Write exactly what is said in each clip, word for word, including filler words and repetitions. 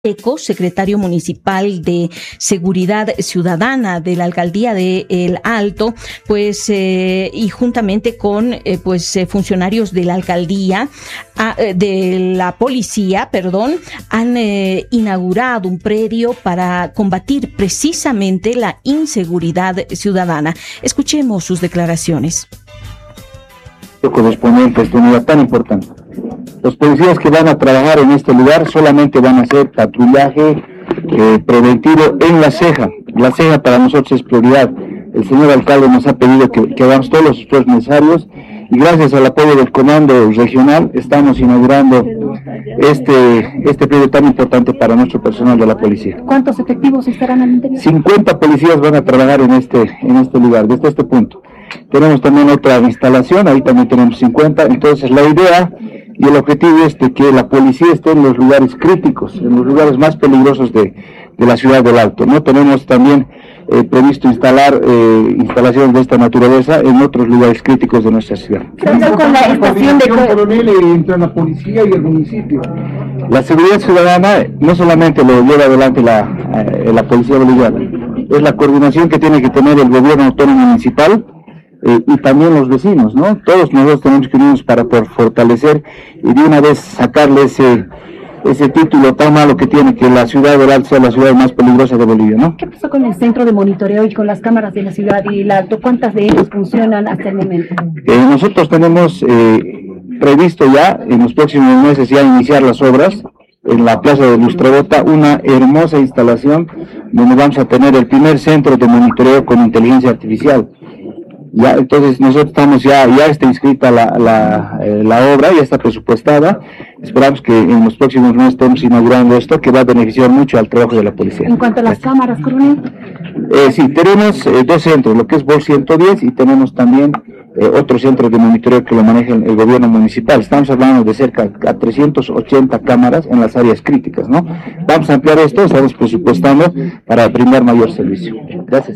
Eco, secretario municipal de Seguridad Ciudadana de la Alcaldía de El Alto, pues eh, y juntamente con eh, pues eh, funcionarios de la alcaldía, a, de la policía, perdón, han eh, inaugurado un predio para combatir precisamente la inseguridad ciudadana. Escuchemos sus declaraciones. Correspondiente a esta unidad tan importante. Los policías que van a trabajar en este lugar solamente van a hacer patrullaje eh, preventivo en La Ceja. La Ceja para nosotros es prioridad. El señor alcalde nos ha pedido que, que hagamos todos los esfuerzos necesarios y gracias al apoyo del comando regional estamos inaugurando este este periodo tan importante para nuestro personal de la policía. ¿Cuántos efectivos estarán al interior? cincuenta policías van a trabajar en este en este lugar, desde este punto. Tenemos también otra instalación, ahí también tenemos cincuenta, entonces la idea y el objetivo es de que la policía esté en los lugares críticos, en los lugares más peligrosos de, de la ciudad del Alto, ¿no? Tenemos también eh, previsto instalar eh, instalaciones de esta naturaleza en otros lugares críticos de nuestra ciudad. Con la estación de coronel entre la policía y el municipio. La seguridad ciudadana no solamente lo lleva adelante la, eh, la policía boliviana, es la coordinación que tiene que tener el gobierno autónomo municipal, Eh, y también los vecinos, ¿no? Todos nosotros tenemos que unirnos para por fortalecer y de una vez sacarle ese ese título tan malo que tiene, que la ciudad del Alto sea la ciudad más peligrosa de Bolivia, ¿no? ¿Qué pasó con el centro de monitoreo y con las cámaras de la ciudad y el Alto? ¿Cuántas de ellas funcionan hasta el momento? Eh, nosotros tenemos eh, previsto ya en los próximos meses ya iniciar las obras en la Plaza de Lustrabota, una hermosa instalación donde vamos a tener el primer centro de monitoreo con inteligencia artificial. Ya, entonces nosotros estamos ya, ya está inscrita la, la, eh, la obra, ya está presupuestada. Esperamos que en los próximos meses estemos inaugurando esto, que va a beneficiar mucho al trabajo de la policía. En cuanto a las cámaras, coronel. Eh, sí, tenemos eh, dos centros, lo que es B O L ciento diez y tenemos también eh, otro centro de monitoreo que lo maneja el, el gobierno municipal. Estamos hablando de cerca a trescientas ochenta cámaras en las áreas críticas, ¿no? Vamos a ampliar esto, estamos presupuestando para brindar mayor servicio. Gracias.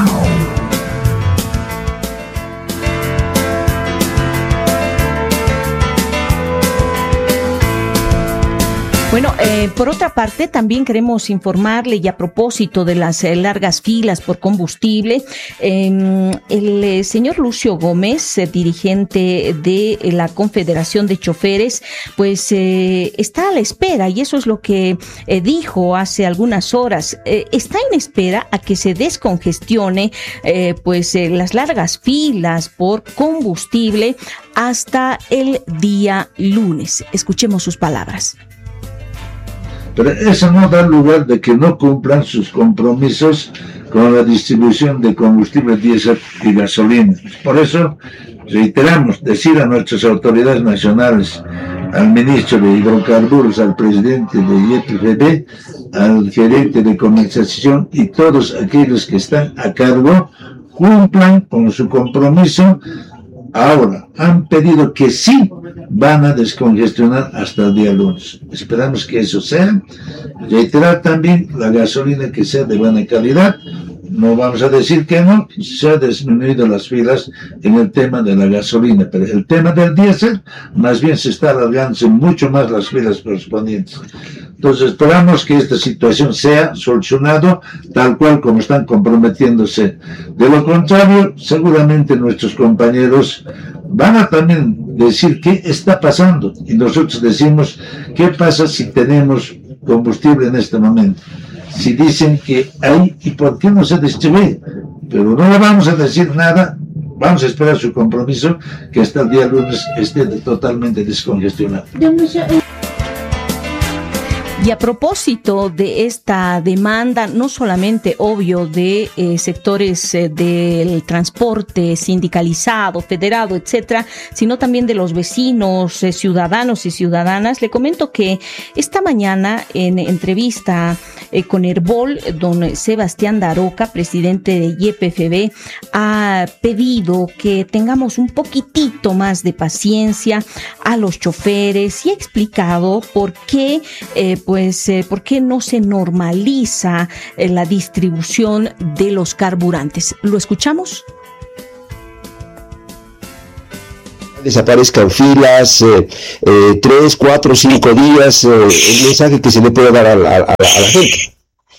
Bueno, eh, por otra parte, también queremos informarle, y a propósito de las eh, largas filas por combustible, eh, el eh, señor Lucio Gómez, eh, dirigente de eh, la Confederación de Choferes, pues eh, está a la espera, y eso es lo que eh, dijo hace algunas horas, eh, está en espera a que se descongestione eh, pues eh, las largas filas por combustible hasta el día lunes. Escuchemos sus palabras. Pero eso no da lugar de que no cumplan sus compromisos con la distribución de combustible diésel y gasolina. Por eso reiteramos decir a nuestras autoridades nacionales, al ministro de Hidrocarburos, al presidente de Y P F B, al gerente de comercialización y todos aquellos que están a cargo, cumplan con su compromiso. Ahora, han pedido que sí van a descongestionar hasta el día lunes. Esperamos que eso sea. Reiterar también la gasolina que sea de buena calidad. No vamos a decir que no, se han disminuido las filas en el tema de la gasolina, pero el tema del diésel, más bien se está alargándose mucho más las filas correspondientes. Entonces esperamos que esta situación sea solucionada tal cual como están comprometiéndose. De lo contrario, seguramente nuestros compañeros van a también decir qué está pasando y nosotros decimos qué pasa si tenemos combustible en este momento. Si dicen que hay, ¿y por qué no se distribuye? Pero no le vamos a decir nada, vamos a esperar su compromiso que hasta el día lunes esté totalmente descongestionado. Y a propósito de esta demanda, no solamente, obvio, de eh, sectores eh, del transporte sindicalizado, federado, etcétera, sino también de los vecinos, eh, ciudadanos y ciudadanas, le comento que esta mañana en entrevista eh, con Herbol, don Sebastián Daroca, presidente de Y P F B, ha pedido que tengamos un poquitito más de paciencia a los choferes y ha explicado por qué eh, pues Pues, eh, ¿por qué no se normaliza eh, la distribución de los carburantes? ¿Lo escuchamos? desaparezcan filas, eh, eh, tres, cuatro, cinco días, eh, el mensaje que se le puede dar a la, a, a la gente.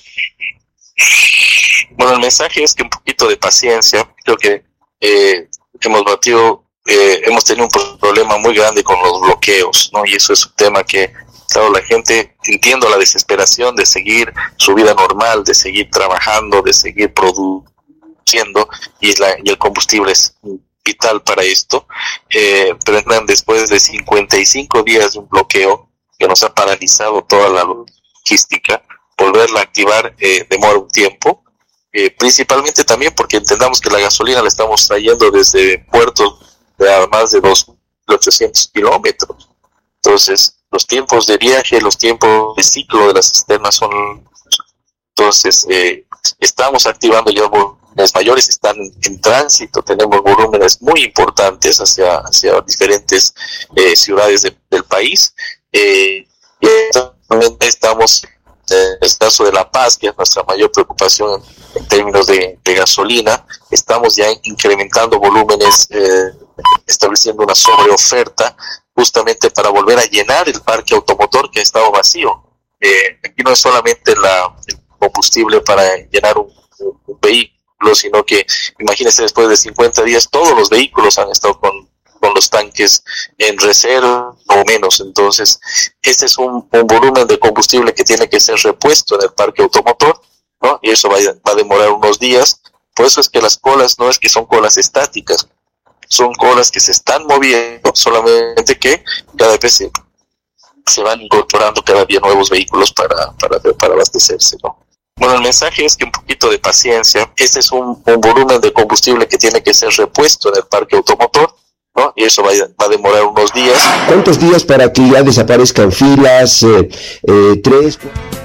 Bueno, el mensaje es que un poquito de paciencia. Creo que eh, hemos batido, eh, hemos tenido un problema muy grande con los bloqueos, ¿no? Y eso es un tema que, claro, la gente, entiendo la desesperación de seguir su vida normal, de seguir trabajando, de seguir produciendo, y, la, y el combustible es vital para esto, eh, pero después de cincuenta y cinco días de un bloqueo que nos ha paralizado toda la logística, volverla a activar eh, demora un tiempo, eh, principalmente también porque entendamos que la gasolina la estamos trayendo desde puertos de a más de dos mil ochocientos kilómetros. Entonces, los tiempos de viaje, los tiempos de ciclo de las cisternas son... Entonces, eh, estamos activando ya volúmenes mayores, están en, en tránsito, tenemos volúmenes muy importantes hacia, hacia diferentes eh, ciudades de, del país. Eh, y estamos... En el caso de La Paz, que es nuestra mayor preocupación en, en términos de, de gasolina, estamos ya incrementando volúmenes, eh, estableciendo una sobreoferta justamente para volver a llenar el parque automotor que ha estado vacío. Eh, aquí no es solamente la, el combustible para llenar un, un, un vehículo, sino que imagínense, después de cincuenta días todos los vehículos han estado con con los tanques en reserva o menos. Entonces, este es un, un volumen de combustible que tiene que ser repuesto en el parque automotor, ¿no? Y eso va a, va a demorar unos días. Por eso es que las colas no es que son colas estáticas, son colas que se están moviendo, solamente que cada vez se, se van incorporando cada día nuevos vehículos para, para, para abastecerse, ¿no? Bueno, el mensaje es que un poquito de paciencia. Este es un, un volumen de combustible que tiene que ser repuesto en el parque automotor, ¿no? Y eso va a, va a demorar unos días. ¿Cuántos días para que ya desaparezcan filas? Eh, eh, tres.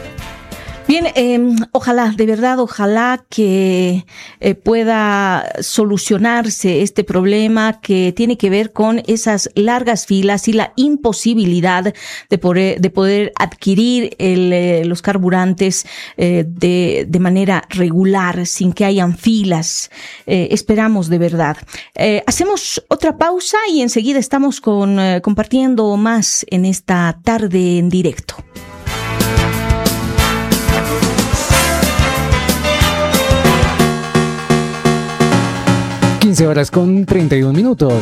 Bien, eh, ojalá, de verdad, ojalá que eh, pueda solucionarse este problema que tiene que ver con esas largas filas y la imposibilidad de poder, de poder adquirir el, eh, los carburantes eh, de, de manera regular, sin que hayan filas. Eh, esperamos de verdad. Eh, hacemos otra pausa y enseguida estamos con, eh, compartiendo más en esta tarde en directo. quince horas con treinta y un minutos.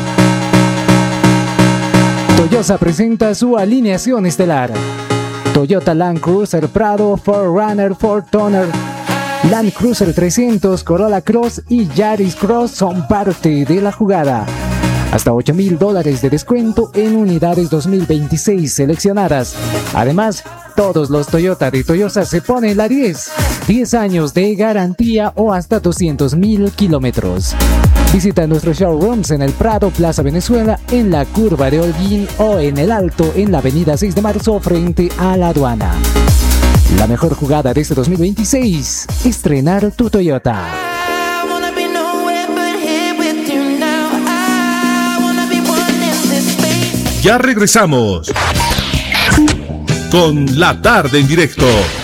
Toyota presenta su alineación estelar. Toyota Land Cruiser Prado, cuatro runner, cuatro Toner, Land Cruiser trescientos, Corolla Cross y Yaris Cross son parte de la jugada. Hasta ocho mil dólares de descuento en unidades dos mil veintiséis seleccionadas. Además, todos los Toyota de Toyosa se ponen la diez. diez años de garantía o hasta doscientos mil kilómetros. Visita nuestros showrooms en el Prado, Plaza Venezuela, en la Curva de Holguín o en el Alto, en la avenida seis de marzo, frente a la aduana. La mejor jugada de este dos mil veintiséis, estrenar tu Toyota. Ya regresamos con La Tarde en Directo